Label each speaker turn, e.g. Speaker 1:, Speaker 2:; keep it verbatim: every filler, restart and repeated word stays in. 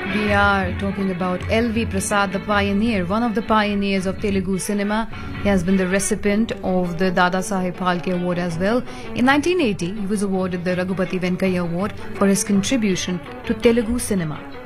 Speaker 1: We are talking about L V Prasad, the pioneer, one of the pioneers of Telugu cinema. He has been the recipient of the Dada Saheb Phalke Award as well. In nineteen eighty, he was awarded the Raghupati Venkayya Award for his contribution to Telugu cinema.